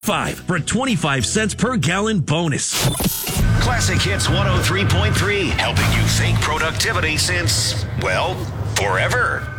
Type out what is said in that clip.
5 for a 25 cents per gallon bonus. Classic Hits 103.3, helping you think productivity since, well, forever.